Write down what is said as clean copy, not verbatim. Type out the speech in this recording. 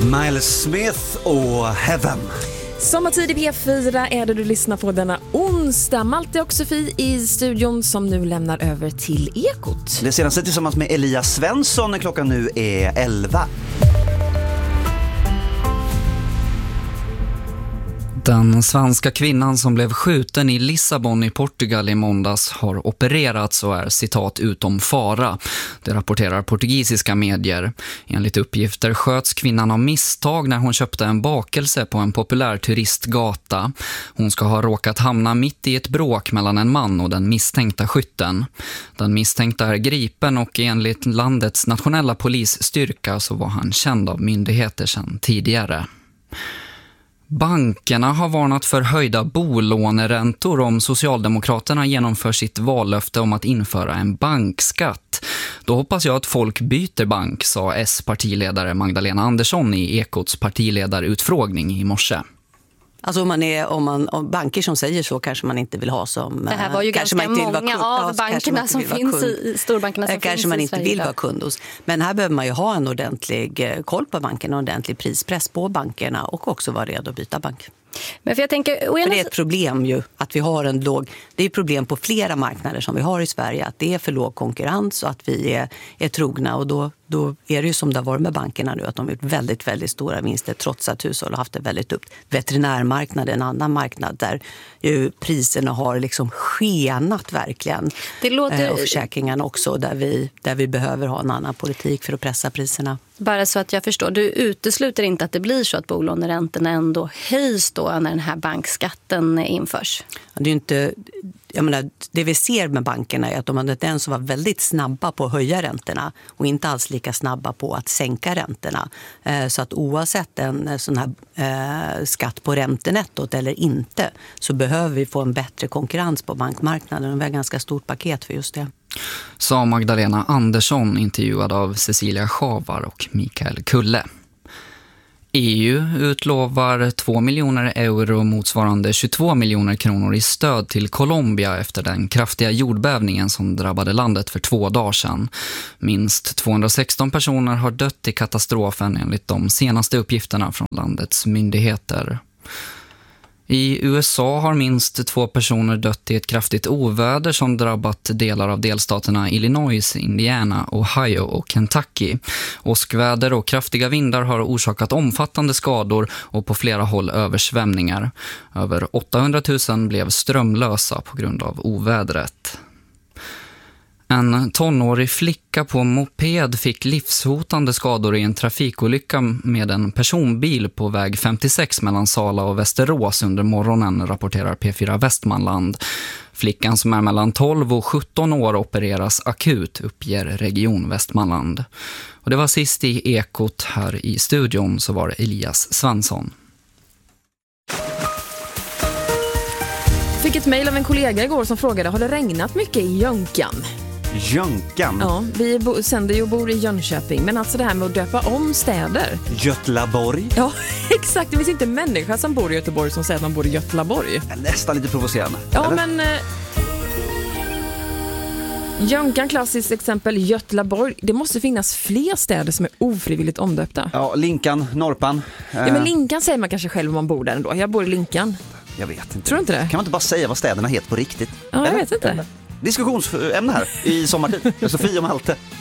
Miles Smith och Heaven. Sommartid i P4 är det du lyssnar på denna onsdag. Malte och Sofie i studion som nu lämnar över till Ekot. Det senaste tillsammans med Elias Svensson när klockan nu är 11. Den svenska kvinnan som blev skjuten i Lissabon i Portugal i måndags har opererats och är citat utom fara. Det rapporterar portugisiska medier. Enligt uppgifter sköts kvinnan av misstag när hon köpte en bakelse på en populär turistgata. Hon ska ha råkat hamna mitt i ett bråk mellan en man och den misstänkta skytten. Den misstänkta är gripen och enligt landets nationella polisstyrka så var han känd av myndigheter sedan tidigare. Bankerna har varnat för höjda bolåneräntor om Socialdemokraterna genomför sitt vallöfte om att införa en bankskatt. Då hoppas jag att folk byter bank, sa S-partiledare Magdalena Andersson i Ekots partiledarutfrågning i morse. Alltså om banker som säger så kanske man inte vill ha som... Det här var ju ganska många av bankerna som finns i storbankerna som kanske finns man i inte Sverige vill vara kund hos. Men här behöver man ju ha en ordentlig koll på bankerna och en ordentlig prispress på bankerna och också vara redo att byta bank. Men för jag tänker, för det är ett problem ju att vi har en låg... Det är ett problem på flera marknader som vi har i Sverige att det är för låg konkurrens och att vi är trogna och då är det ju som det har varit med bankerna nu att de har gjort väldigt, väldigt stora vinster trots att hushåll har haft det väldigt upp. Veterinärmarknaden, en annan marknad där ju priserna har liksom skenat verkligen. Det låter... Och försäkringarna också där vi behöver ha en annan politik för att pressa priserna. Bara så att jag förstår, du utesluter inte att det blir så att bolåneräntorna ändå höjs då när den här bankskatten införs? Det är inte... Jag menar, det vi ser med bankerna är att de hade den som var väldigt snabba på att höja räntorna och inte alls lika snabba på att sänka räntorna. Så att oavsett en sån här skatt på räntenettot eller inte så behöver vi få en bättre konkurrens på bankmarknaden och vi har ganska stort paket för just det. Sa Magdalena Andersson, intervjuad av Cecilia Schavar och Mikael Kulle. EU utlovar 2 miljoner euro motsvarande 22 miljoner kronor i stöd till Colombia efter den kraftiga jordbävningen som drabbade landet för 2 dagar sedan. Minst 216 personer har dött i katastrofen enligt de senaste uppgifterna från landets myndigheter. I USA har minst 2 personer dött i ett kraftigt oväder som drabbat delar av delstaterna Illinois, Indiana, Ohio och Kentucky. Åskväder och kraftiga vindar har orsakat omfattande skador och på flera håll översvämningar. Över 800 000 blev strömlösa på grund av ovädret. En tonårig flicka på moped fick livshotande skador i en trafikolycka med en personbil på väg 56 mellan Sala och Västerås under morgonen, rapporterar P4 Västmanland. Flickan som är mellan 12 och 17 år opereras akut, uppger Region Västmanland. Och det var sist i Ekot. Här i studion så var det Elias Svensson. Fick ett mejl av en kollega igår som frågade, har det regnat mycket i Jönkan? Jönkan? Ja, vi sänder ju och bor i Jönköping. Men alltså det här med att döpa om städer. Götlaborg? Ja, exakt. Det finns inte en människa som bor i Göteborg som säger att man bor i Götlaborg. Nästan lite provocerande. Ja, eller? Men... Jönkan, klassiskt exempel, Götlaborg. Det måste finnas fler städer som är ofrivilligt omdöpta. Ja, Linkan, Norpan. Ja, men Linkan säger man kanske själv om man bor där ändå. Jag bor i Linkan. Jag vet inte. Tror du inte det? Kan man inte bara säga vad städerna heter på riktigt? Ja, jag vet inte. Diskussionsämne här i sommartid. Sofie och Malte.